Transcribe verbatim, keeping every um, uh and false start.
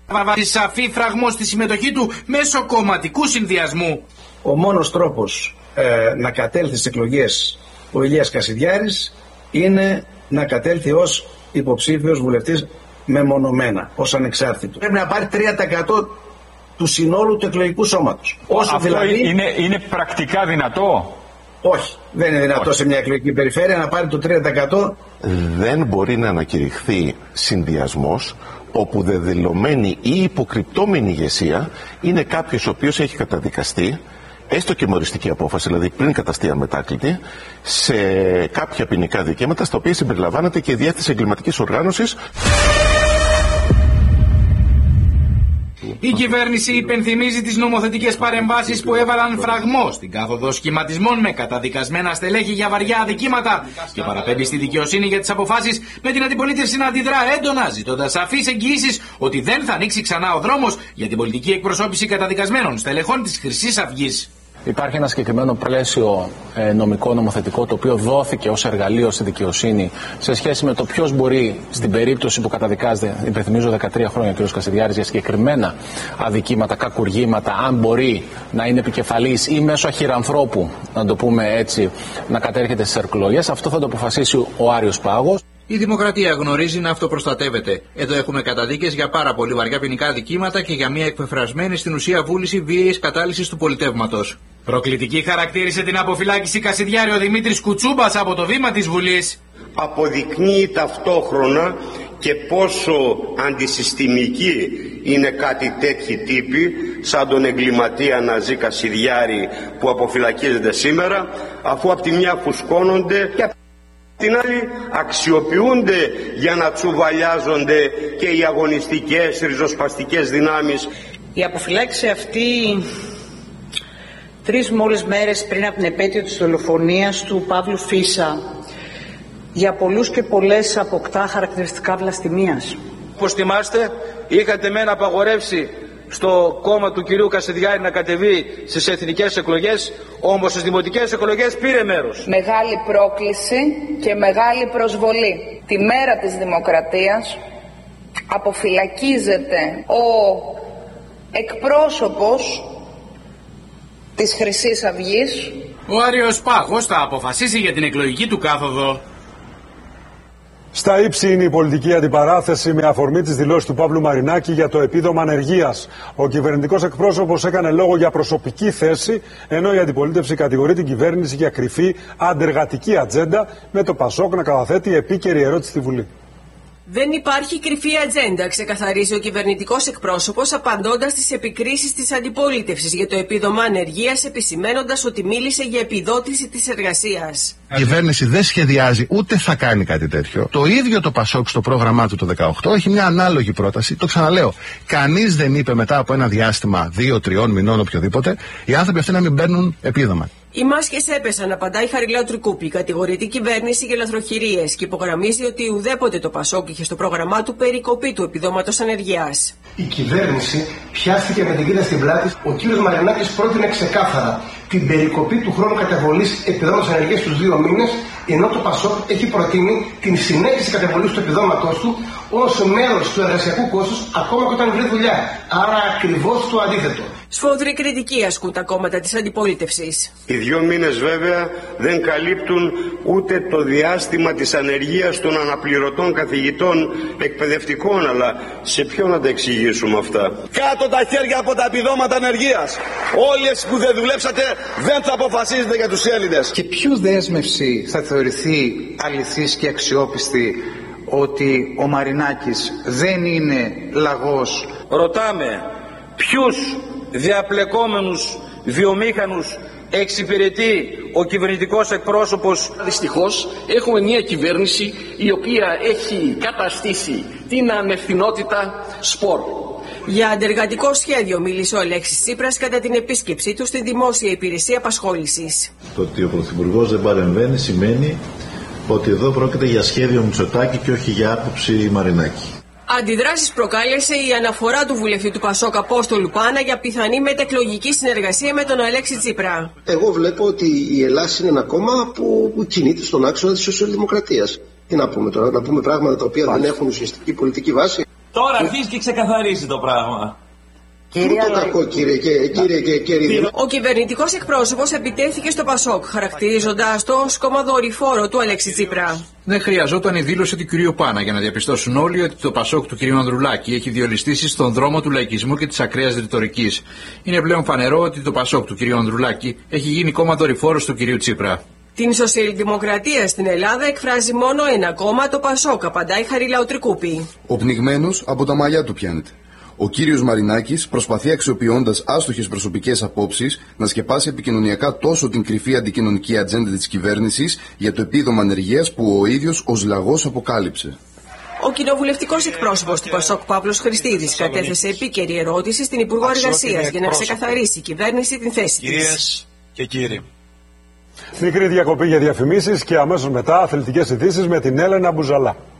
βάζει σαφή φραγμό στη συμμετοχή του μέσω κομματικού συνδυασμού. Ο μόνος τρόπος ε, να κατέλθει στις εκλογές ο Ηλίας Κασιδιάρης είναι να κατέλθει ως υποψήφιος βουλευτής μεμονωμένα, ως ανεξάρτητο. Πρέπει να πάρει τρία τοις εκατό του συνόλου του εκλογικού σώματος. Όσο Αυτό δηλαδή... είναι, είναι πρακτικά δυνατό? Όχι, δεν είναι δυνατό Όχι. σε μια εκλογική περιφέρεια να πάρει το τρία τοις εκατό. Δεν μπορεί να ανακηρυχθεί συνδυασμός όπου δεδηλωμένη ή υποκρυπτόμενη ηγεσία είναι κάποιος ο οποίος έχει καταδικαστεί, έστω και με οριστική απόφαση, δηλαδή πριν καταστεί αμετάκλητη, σε κάποια ποινικά δικαιώματα στα οποία συμπεριλαμβάνεται και η διεύθυνση εγκληματικής οργάνωσης. Η κυβέρνηση υπενθυμίζει τις νομοθετικές παρεμβάσεις που έβαλαν φραγμό στην κάθοδο σχηματισμών με καταδικασμένα στελέχη για βαριά αδικήματα και παραπέμπει στη δικαιοσύνη για τις αποφάσεις, με την αντιπολίτευση να αντιδρά έντονα, ζητώντας σαφείς εγγυήσεις ότι δεν θα ανοίξει ξανά ο δρόμος για την πολιτική εκπροσώπηση καταδικασμένων στελεχών της Χρυσής Αυγής. Υπάρχει ένα συγκεκριμένο πλαίσιο ε, νομικό, νομοθετικό, το οποίο δόθηκε ως εργαλείο στη δικαιοσύνη σε σχέση με το ποιος μπορεί, στην περίπτωση που καταδικάζεται, υπενθυμίζω δεκατρία χρόνια ο κ. Κασιδιάρης για συγκεκριμένα αδικήματα, κακουργήματα, αν μπορεί να είναι επικεφαλής ή μέσω αχυρανθρώπου, να το πούμε έτσι, να κατέρχεται στις εκλογές. Αυτό θα το αποφασίσει ο Άριος Πάγος. Η δημοκρατία γνωρίζει να αυτοπροστατεύεται. Εδώ έχουμε καταδίκες για πάρα πολύ βαριά ποινικά δικήματα και για μια εκπεφρασμένη στην ουσία βούληση βίαιης κατάλυσης του πολιτεύματος. Προκλητική χαρακτήρισε την αποφυλάκηση Κασιδιάρη ο Δημήτρης Κουτσούμπας από το βήμα της Βουλής. Αποδεικνύει ταυτόχρονα και πόσο αντισυστημική είναι κάτι τέτοιοι τύποι σαν τον εγκληματία Ναζί Κασιδιάρη που αποφυλακίζεται σήμερα, αφού από τη μια φουσκώνονται και την άλλη αξιοποιούνται για να τσουβαλιάζονται και οι αγωνιστικές ριζοσπαστικές δυνάμεις. Η αποφυλάκηση αυτή τρεις μόλις μέρες πριν από την επέτειο της δολοφονίας του Παύλου Φίσα για πολλούς και πολλές αποκτά χαρακτηριστικά βλαστημίας. Όπως θυμάστε, είχατε μεν απαγορεύσει στο κόμμα του κυρίου Κασιδιάρη να κατεβεί στις εθνικές εκλογές, όμως στις δημοτικές εκλογές πήρε μέρος. Μεγάλη πρόκληση και μεγάλη προσβολή. Τη μέρα της δημοκρατίας αποφυλακίζεται ο εκπρόσωπος της Χρυσής Αυγής. Ο Άριος Πάγος θα αποφασίσει για την εκλογική του κάθοδο. Στα ύψη είναι η πολιτική αντιπαράθεση με αφορμή τις δηλώσεις του Παύλου Μαρινάκη για το επίδομα ανεργίας. Ο κυβερνητικός εκπρόσωπος έκανε λόγο για προσωπική θέση, ενώ η αντιπολίτευση κατηγορεί την κυβέρνηση για κρυφή αντεργατική ατζέντα, με το Πασόκ να καταθέτει επίκαιρη ερώτηση στη Βουλή. Δεν υπάρχει κρυφή ατζέντα, ξεκαθαρίζει ο κυβερνητικός εκπρόσωπος, απαντώντας στις επικρίσεις της αντιπολίτευσης για το επίδομα ανεργίας, επισημαίνοντας ότι μίλησε για επιδότηση της εργασίας. Η κυβέρνηση δεν σχεδιάζει ούτε θα κάνει κάτι τέτοιο. Το ίδιο το Πασόκ στο πρόγραμμά του το δεκαοκτώ έχει μια ανάλογη πρόταση. Το ξαναλέω. Κανείς δεν είπε μετά από ένα διάστημα δύο τριών μηνών οποιοδήποτε οι άνθρωποι αυτοί να μην παίρνουν επίδομα. Οι μάσκες έπεσαν, απαντάει Χαριλάου Τρικούπη, κατηγορεί την κυβέρνηση για λαθροχειρίες και υπογραμμίζει ότι ουδέποτε το Πασόκ είχε στο πρόγραμμά του περικοπή του επιδόματος ανεργίας. Η κυβέρνηση πιάστηκε με την κοίτα στην πλάτη. Ο κύριος Μαρινάκης πρότεινε ξεκάθαρα την περικοπή του χρόνου καταβολής επιδόματος ανεργίας στους δύο μήνες, ενώ το Πασόκ έχει προτείνει την συνέχιση καταβολής του επιδόματος του ως μέρος του εργασιακού κόστους, ακόμα και όταν βρει δουλειά. Άρα ακριβώς το αντίθετο. Σφόδρη κριτική ασκούν τα κόμματα της αντιπολίτευσης. Οι δύο μήνες βέβαια δεν καλύπτουν ούτε το διάστημα της ανεργίας των αναπληρωτών καθηγητών εκπαιδευτικών, αλλά σε ποιον να τα εξηγήσουμε αυτά. Κάτω τα χέρια από τα επιδόματα ανεργίας. Όλοι εσείς που δεν δουλέψατε δεν θα αποφασίζετε για τους Έλληνες. Και ποιο δέσμευση θα θεωρηθεί αληθής και αξιόπιστη ότι ο Μαρινάκης δεν είναι λαγός? Ρωτάμε ποιους διαπλεκόμενους βιομήχανους εξυπηρετεί ο κυβερνητικός εκπρόσωπος. Δυστυχώς έχουμε μια κυβέρνηση η οποία έχει καταστήσει την ανευθυνότητα σπορ. Για αντεργατικό σχέδιο μίλησε ο Αλέξης Τσίπρας κατά την επίσκεψή του στη Δημόσια Υπηρεσία Απασχόλησης. Το ότι ο Πρωθυπουργός δεν παρεμβαίνει σημαίνει ότι εδώ πρόκειται για σχέδιο Μητσοτάκη και όχι για άποψη Μαρινάκη. Αντιδράσεις προκάλεσε η αναφορά του βουλευτή του Πασόκ Απόστολου Πάνα για πιθανή μετεκλογική συνεργασία με τον Αλέξη Τσίπρα. Εγώ βλέπω ότι η Ελλάδα είναι ένα κόμμα που, που κινείται στον άξονα της σοσιαλδημοκρατίας. Τι να πούμε τώρα, να πούμε πράγματα τα οποία Πάλι. δεν έχουν ουσιαστική πολιτική βάση. Τώρα αρχίζει και ξεκαθαρίζει το πράγμα. Πού το κακό, κύριε, κύριε, κύριε, κύριε, κύριε. Ο κυβερνητικός εκπρόσωπος επιτέθηκε στο Πασόκ, χαρακτηρίζοντας το ως κόμμα δορυφόρο του Αλέξη Τσίπρα. Δεν χρειαζόταν η δήλωση του κυρίου Πάνα για να διαπιστώσουν όλοι ότι το Πασόκ του κυρίου Ανδρουλάκη έχει διολιστήσει στον δρόμο του λαϊκισμού και της ακραίας ρητορικής. Είναι πλέον φανερό ότι το Πασόκ του κυρίου Ανδρουλάκη έχει γίνει κόμμα δορυφόρος του κυρίου Τσίπρα. Την σοσιαλδημοκρατία στην Ελλάδα εκφράζει μόνο ένα κόμμα, το Πασόκ, απαντάει η Χαρίλα Οτρικούπη. Ο πνιγμένος από τα μαλλιά του πιάνεται. Ο κύριος Μαρινάκης προσπαθεί, αξιοποιώντας άστοχες προσωπικές απόψεις, να σκεπάσει επικοινωνιακά τόσο την κρυφή αντικοινωνική ατζέντα της κυβέρνησης για το επίδομα ανεργίας που ο ίδιος ως λαγός αποκάλυψε. Ο κοινοβουλευτικός εκπρόσωπος του Πασόκ, Παύλος Χριστίδης, κατέθεσε επίκαιρη ερώτηση στην Υπουργό Εργασίας για να ξεκαθαρίσει η κυβέρνηση την θέση της. Κυρίες και κύριοι. Μικρή διακοπή για διαφημίσεις και αμέσως μετά αθλητικές ειδήσεις με την Έλενα Μπουζαλά.